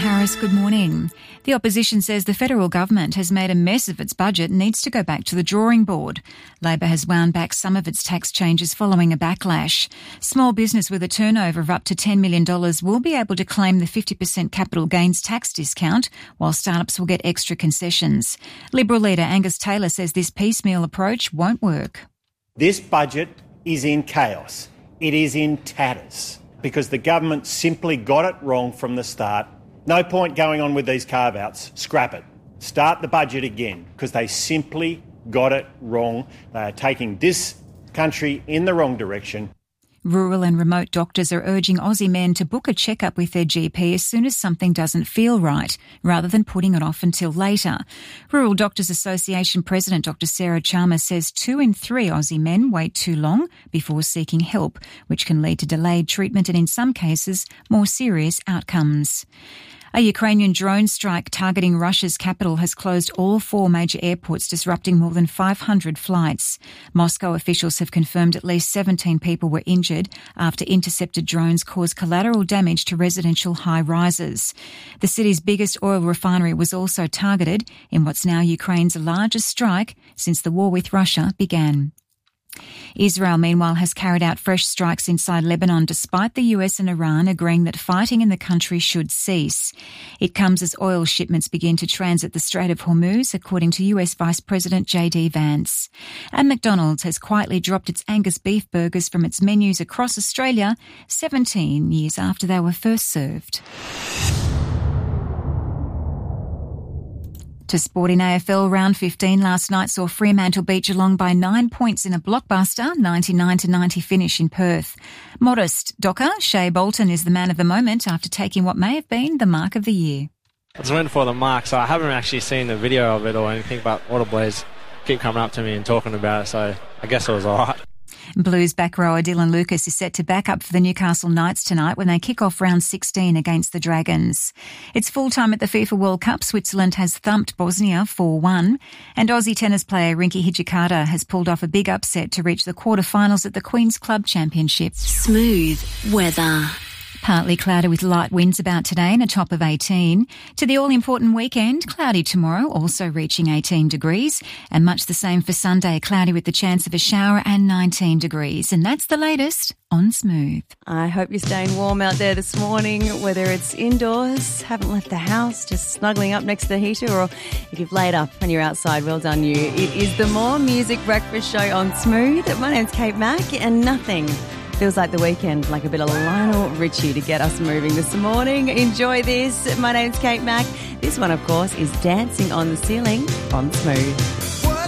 Harris, good morning. The opposition says the federal government has made a mess of its budget and needs to go back to the drawing board. Labor has wound back some of its tax changes following a backlash. Small business with a turnover of up to $10 million will be able to claim the 50% capital gains tax discount, while startups will get extra concessions. Liberal leader Angus Taylor says this piecemeal approach won't work. This budget is in chaos. It is in tatters because the government simply got it wrong from the start. No point going on with these carve-outs. Scrap it. Start the budget again because they simply got it wrong. They are taking this country in the wrong direction. Rural and remote doctors are urging Aussie men to book a checkup with their GP as soon as something doesn't feel right, rather than putting it off until later. Rural Doctors Association President Dr Sarah Chalmers says 2 in 3 Aussie men wait too long before seeking help, which can lead to delayed treatment and in some cases more serious outcomes. A Ukrainian drone strike targeting Russia's capital has closed all 4 major airports, disrupting more than 500 flights. Moscow officials have confirmed at least 17 people were injured after intercepted drones caused collateral damage to residential high-rises. The city's biggest oil refinery was also targeted in what's now Ukraine's largest strike since the war with Russia began. Israel, meanwhile, has carried out fresh strikes inside Lebanon despite the US and Iran agreeing that fighting in the country should cease. It comes as oil shipments begin to transit the Strait of Hormuz, according to US Vice President J.D. Vance. And McDonald's has quietly dropped its Angus beef burgers from its menus across Australia 17 years after they were first served. To sport in AFL, round 15 last night saw Fremantle beat Geelong by 9 points in a blockbuster 99-90 finish in Perth. Modest Docker, Shea Bolton is the man of the moment after taking what may have been the mark of the year. I just went for the mark, so I haven't actually seen the video of it or anything, but all the boys keep coming up to me and talking about it, so I guess it was all right. Blues back rower Dylan Lucas is set to back up for the Newcastle Knights tonight when they kick off round 16 against the Dragons. It's full time at the FIFA World Cup. Switzerland has thumped Bosnia 4-1. And Aussie tennis player Rinky Hijikata has pulled off a big upset to reach the quarterfinals at the Queen's Club Championship. Smooth weather. Partly cloudy with light winds about today and a top of 18. To the all-important weekend, cloudy tomorrow, also reaching 18 degrees. And much the same for Sunday, cloudy with the chance of a shower and 19 degrees. And that's the latest on Smooth. I hope you're staying warm out there this morning, whether it's indoors, haven't left the house, just snuggling up next to the heater, or if you've laid up and you're outside, well done you. It is the More Music Breakfast Show on Smooth. My name's Kate Mack, and nothing feels like the weekend, like a bit of Lionel Richie to get us moving this morning. Enjoy this. My name's Kate Mack. This one, of course, is Dancing on the Ceiling on Smooth.